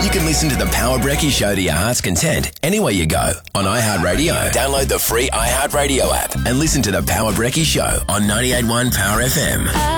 You can listen to the Power Brekkie Show to your heart's content anywhere you go on iHeartRadio. Download the free iHeartRadio app and listen to the Power Brekkie Show on 98.1 Power FM.